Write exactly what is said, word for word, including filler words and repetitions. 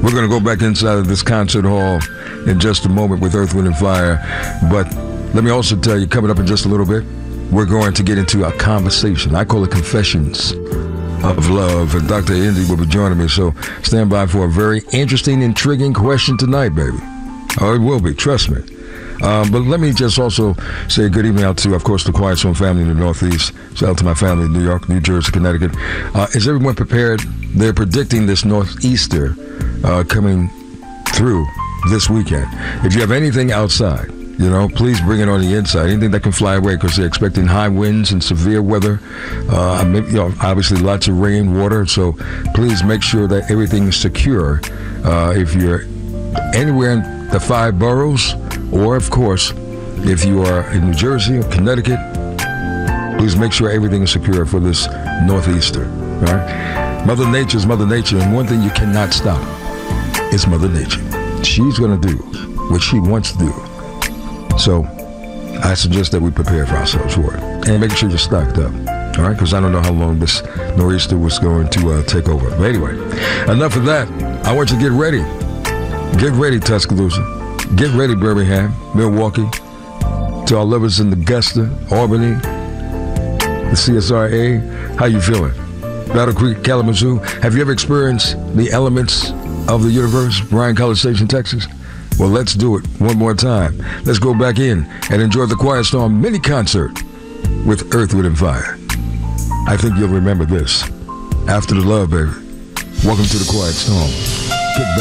We're going to go back inside of this concert hall in just a moment with Earth, Wind and Fire. But let me also tell you, coming up in just a little bit, we're going to get into a conversation. I call it Confessions of Love, and Doctor Indy will be joining me. So stand by for a very interesting, intriguing question tonight, baby. Oh, it will be. Trust me. Um, but let me just also say good evening out to, of course, the Quiet Storm family in the Northeast. Shout out to my family in New York, New Jersey, Connecticut. Uh, is everyone prepared? They're predicting this northeaster uh, coming through this weekend. If you have anything outside, you know, please bring it on the inside. Anything that can fly away, because they're expecting high winds and severe weather. Uh, you know, obviously lots of rain, water. So please make sure that everything is secure. Uh, if you're anywhere in the five boroughs, or, of course, if you are in New Jersey or Connecticut, please make sure everything is secure for this northeaster. All right? Mother Nature's Mother Nature, and one thing you cannot stop is Mother Nature. She's going to do what she wants to do. So I suggest that we prepare for ourselves for it. And make sure you're stocked up. All right? Because I don't know how long this nor'easter was going to uh, take over. But anyway, enough of that. I want you to get ready. Get ready, Tuscaloosa. Get ready, Birmingham, Milwaukee, to our lovers in Augusta, Albany, the C S R A. How you feeling? Battle Creek, Kalamazoo. Have you ever experienced the elements of the universe? Bryan College Station, Texas. Well, let's do it one more time. Let's go back in and enjoy the Quiet Storm mini concert with Earth, Wind and Fire. I think you'll remember this. After the love, baby. Welcome to the Quiet Storm.